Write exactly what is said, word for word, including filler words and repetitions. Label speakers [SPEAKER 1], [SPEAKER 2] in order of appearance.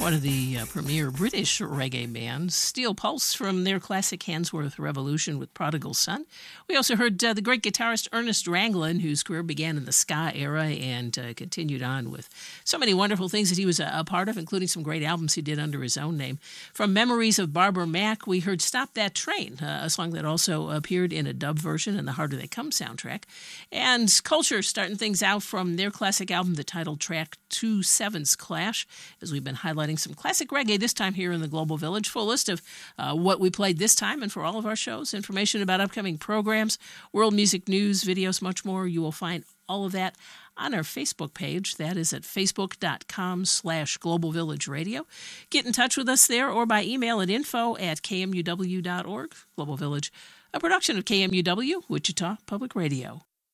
[SPEAKER 1] one of the uh, premier British reggae bands, Steel Pulse, from their classic Handsworth Revolution with Prodigal Son. We also heard uh, the great guitarist Ernest Ranglin, whose career began in the ska era and uh, continued on with so many wonderful things that he was a, a part of, including some great albums he did under his own name. From Memories of Barbara Mack, we heard Stop That Train, uh, a song that also appeared in a dub version in the Harder They Come soundtrack. And Culture starting things out from their classic album, the title track Two Sevens Clash, as we've been highlighting some classic reggae this time here in the Global Village. Full list of uh, what we played this time and for all of our shows, information about upcoming programs, world music news, videos, much more. You will find all of that on our Facebook page. That is at facebook.com slash Global Village Radio. Get in touch with us there or by email at info at kmuw.org. Global Village, a production of K M U W, Wichita Public Radio.